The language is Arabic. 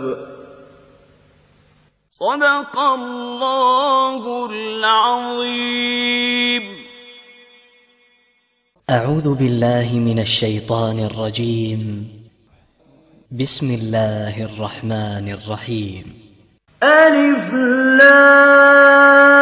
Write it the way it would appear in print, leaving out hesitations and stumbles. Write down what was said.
صدق الله العظيم. أعوذ بالله من الشيطان الرجيم. بسم الله الرحمن الرحيم. ألف لام